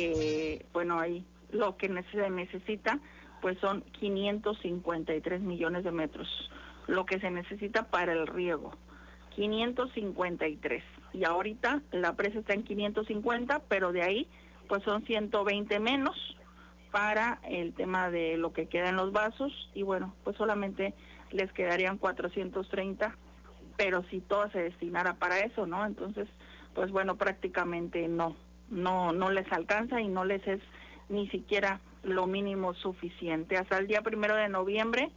que, bueno, ahí lo que se necesita pues son 553 millones de metros, lo que se necesita para el riego, 553. Y ahorita la presa está en 550, pero de ahí pues son 120 menos para el tema de lo que queda en los vasos, y bueno, pues solamente les quedarían 430, pero si todo se destinara para eso, ¿no? Entonces, pues bueno, prácticamente no les alcanza y no les es ni siquiera lo mínimo suficiente. Hasta el día 1 de noviembre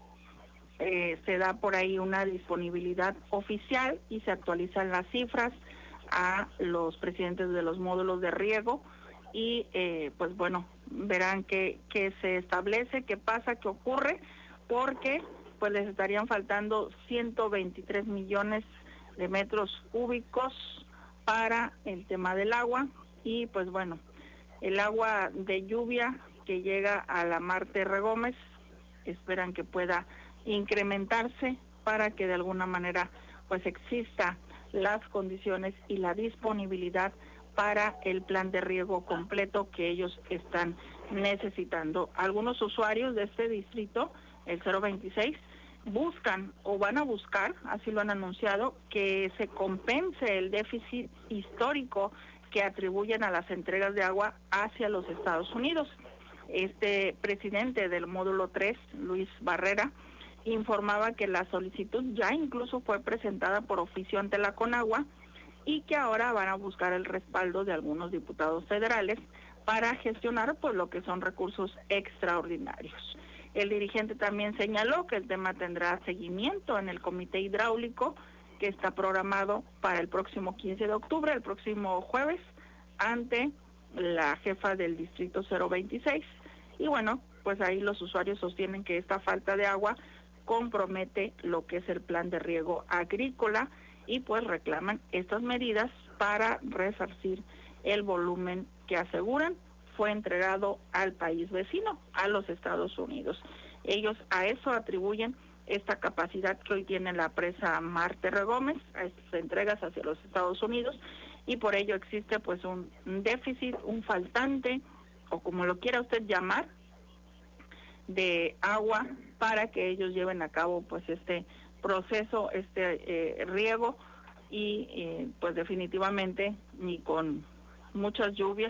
se da por ahí una disponibilidad oficial y se actualizan las cifras a los presidentes de los módulos de riego y pues bueno, verán qué se establece, qué pasa, qué ocurre, porque pues les estarían faltando 123 millones de metros cúbicos para el tema del agua. Y pues bueno, el agua de lluvia que llega a la Mar Terregómez esperan que pueda incrementarse para que de alguna manera pues exista las condiciones y la disponibilidad para el plan de riego completo que ellos están necesitando. Algunos usuarios de este distrito, el 026, buscan o van a buscar, así lo han anunciado, que se compense el déficit histórico que atribuyen a las entregas de agua hacia los Estados Unidos. Este presidente del módulo 3, Luis Barrera, informaba que la solicitud ya incluso fue presentada por oficio ante la Conagua y que ahora van a buscar el respaldo de algunos diputados federales para gestionar pues lo que son recursos extraordinarios. El dirigente también señaló que el tema tendrá seguimiento en el comité hidráulico que está programado para el próximo 15 de octubre, el próximo jueves, ante la jefa del distrito 026. Y bueno, pues ahí los usuarios sostienen que esta falta de agua compromete lo que es el plan de riego agrícola y pues reclaman estas medidas para resarcir el volumen que aseguran fue entregado al país vecino, a los Estados Unidos. Ellos a eso atribuyen esta capacidad que hoy tiene la presa Mar Terregómez, a estas entregas hacia los Estados Unidos, y por ello existe pues un déficit, un faltante, o como lo quiera usted llamar, de agua para que ellos lleven a cabo pues este proceso, riego, y pues definitivamente ni con muchas lluvias,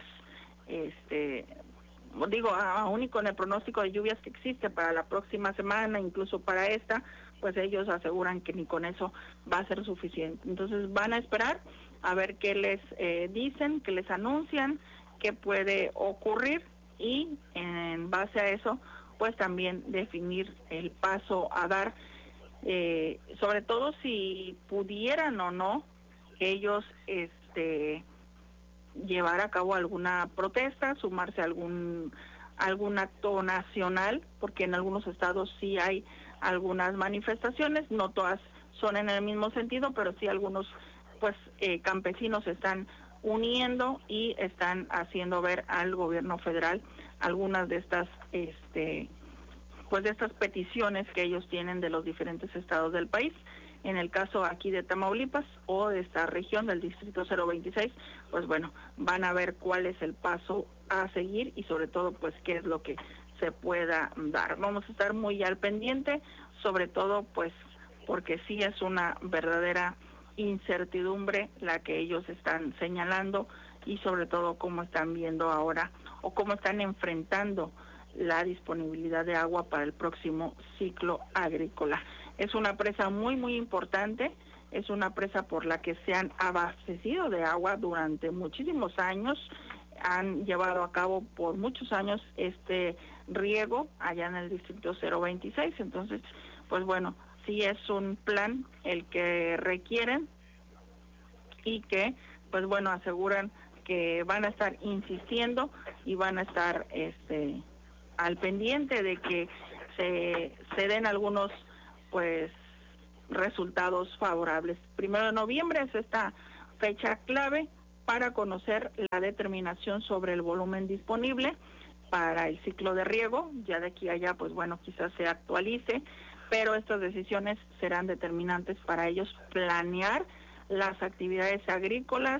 aún y con el pronóstico de lluvias que existe para la próxima semana, incluso para esta, pues ellos aseguran que ni con eso va a ser suficiente. Entonces van a esperar a ver qué les dicen, qué les anuncian, qué puede ocurrir, y en base a eso pues también definir el paso a dar, sobre todo si pudieran o no ellos llevar a cabo alguna protesta, sumarse a algún acto nacional, porque en algunos estados sí hay algunas manifestaciones, no todas son en el mismo sentido, pero sí algunos pues campesinos se están uniendo y están haciendo ver al gobierno federal algunas de estas pues de estas peticiones que ellos tienen de los diferentes estados del país. En el caso aquí de Tamaulipas o de esta región del distrito 026, pues bueno, van a ver cuál es el paso a seguir y sobre todo pues qué es lo que se pueda dar. Vamos a estar muy al pendiente, sobre todo pues porque sí es una verdadera incertidumbre la que ellos están señalando, y sobre todo cómo están viendo ahora o cómo están enfrentando la disponibilidad de agua para el próximo ciclo agrícola. Es una presa muy muy importante, es una presa por la que se han abastecido de agua durante muchísimos años, han llevado a cabo por muchos años este riego allá en el distrito 026, entonces pues bueno, sí es un plan el que requieren y que pues bueno, aseguran que van a estar insistiendo y van a estar al pendiente de que se den algunos pues resultados favorables. 1 de noviembre es esta fecha clave para conocer la determinación sobre el volumen disponible para el ciclo de riego. Ya de aquí a allá pues bueno, quizás se actualice, pero estas decisiones serán determinantes para ellos planear las actividades agrícolas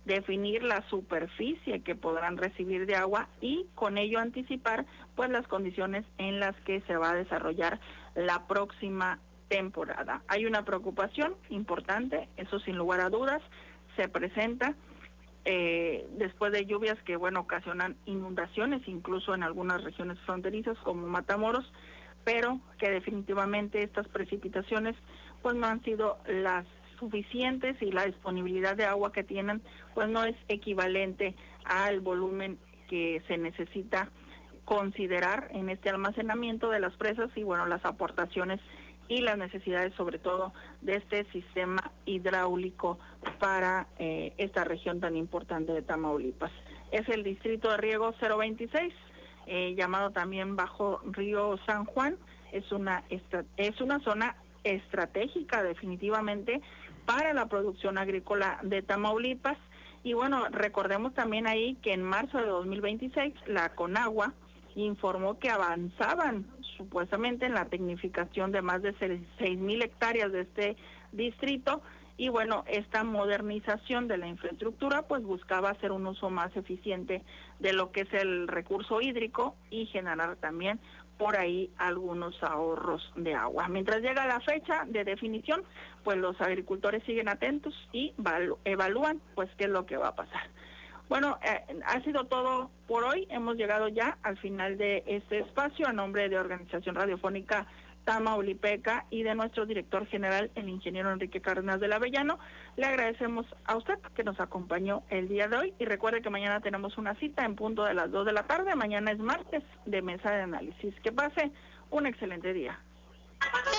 definir la superficie que podrán recibir de agua y con ello anticipar pues las condiciones en las que se va a desarrollar la próxima temporada. Hay una preocupación importante, eso sin lugar a dudas, se presenta después de lluvias que ocasionan inundaciones incluso en algunas regiones fronterizas como Matamoros, pero que definitivamente estas precipitaciones pues no han sido las suficientes y la disponibilidad de agua que tienen pues no es equivalente al volumen que se necesita considerar en este almacenamiento de las presas y las aportaciones y las necesidades sobre todo de este sistema hidráulico para esta región tan importante de Tamaulipas. Es el distrito de riego 026, llamado también Bajo Río San Juan. Es una zona estratégica definitivamente para la producción agrícola de Tamaulipas. Y recordemos también ahí que en marzo de 2026 la Conagua informó que avanzaban supuestamente en la tecnificación de más de 6,000 hectáreas de este distrito y esta modernización de la infraestructura pues buscaba hacer un uso más eficiente de lo que es el recurso hídrico y generar también por ahí algunos ahorros de agua. Mientras llega la fecha de definición, pues los agricultores siguen atentos y evalúan pues qué es lo que va a pasar. Ha sido todo por hoy. Hemos llegado ya al final de este espacio. A nombre de Organización Radiofónica Tamaulipeca y de nuestro director general, el ingeniero Enrique Cárdenas del Avellano, le agradecemos a usted que nos acompañó el día de hoy y recuerde que mañana tenemos una cita en punto de las 2 de la tarde. Mañana es martes de Mesa de Análisis. Que pase un excelente día.